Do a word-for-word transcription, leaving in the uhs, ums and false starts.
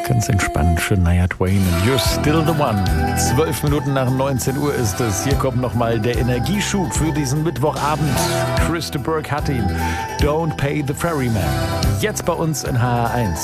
Ganz entspannt, Shania Twain und You're Still the One. Zwölf Minuten nach neunzehn Uhr ist es. Hier kommt nochmal der Energieschub für diesen Mittwochabend. Chris de Burgh hat ihn. Don't Pay the Ferryman. Jetzt bei uns in H R eins.